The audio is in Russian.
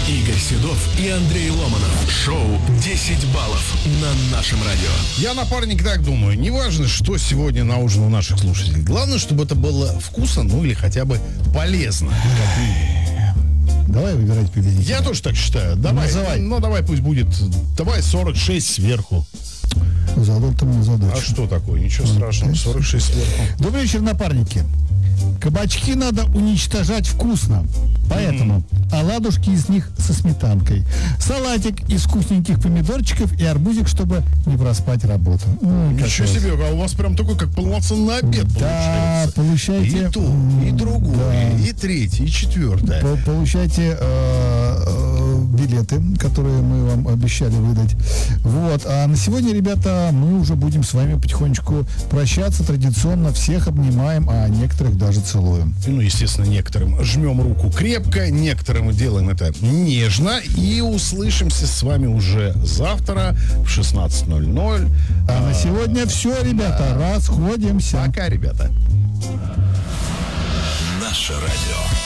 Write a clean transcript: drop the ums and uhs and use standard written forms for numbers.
Игорь Седов и Андрей Ломанов. Шоу «10 баллов» на нашем радио. Я, напарник, так думаю. Неважно, что сегодня на ужин у наших слушателей. Главное, чтобы это было вкусно, ну или хотя бы полезно. Давай выбирать победителя. Я тоже так считаю. Давай. Называй. Ну, давай пусть будет. Давай 46 сверху. Задал ты мне задачу. А что такое? Ничего страшного. 46 сверху. Добрый вечер, напарники. Кабачки надо уничтожать вкусно. Поэтому оладушки из них со сметанкой. Салатик из вкусненьких помидорчиков и арбузик, чтобы не проспать работу. Ничего себе, а у вас прям такой, как полноценный обед Да, получается. получайте. И то, и другое, Да. и третье, и четвертое. Получайте билеты, которые мы вам обещали выдать. Вот. А на сегодня, ребята, мы уже будем с вами потихонечку прощаться. Традиционно всех обнимаем, а некоторых даже целуем. Ну, естественно, некоторым жмем руку крепко, некоторым делаем это нежно. И услышимся с вами уже завтра в 16:00. А на сегодня все, ребята. Расходимся. Пока, ребята. Наше радио.